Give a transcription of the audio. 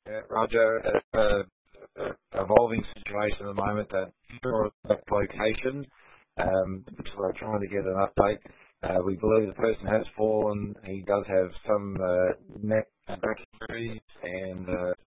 Yeah, Roger, evolving situation at the moment that location. So we're trying to get an update. We believe the person has fallen. He does have some neck and back injuries and